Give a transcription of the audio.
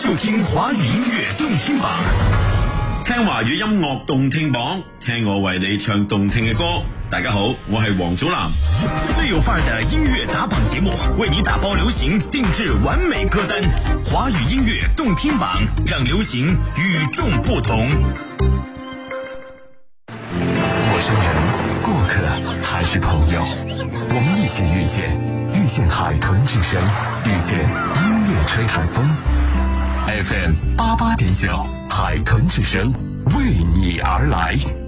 收听华语音乐动听榜。 聽華語音樂動聽榜，聽我為你唱動聽嘅歌。大家好，我係黃祖藍。 最有範兒的音樂打榜節目，為你打包流行，定製完美歌單。華語音樂動聽榜，讓流行與眾不同。 陌生人、過客還是朋友，我們一起遇見，遇見海豚之聲，遇見音樂吹海風。FM 88.9，海豚之聲為你而來。